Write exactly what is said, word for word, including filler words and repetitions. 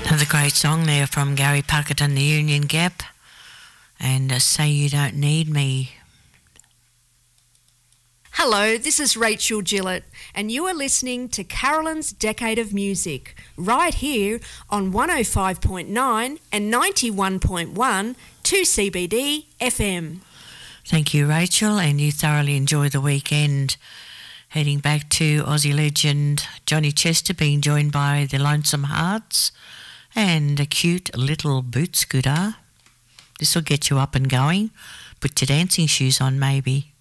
Another great song there from Gary Puckett and the Union Gap, and uh, Say You Don't Need Me. Hello, this is Rachel Gillett, and you are listening to Carolyn's Decade of Music, right here on one oh five point nine and ninety-one point one two C B D F M. Thank you, Rachel, and you thoroughly enjoy the weekend. Heading back to Aussie legend Johnny Chester, being joined by the Lonesome Hearts and a cute little boot scooter. This will get you up and going. Put your dancing shoes on, maybe.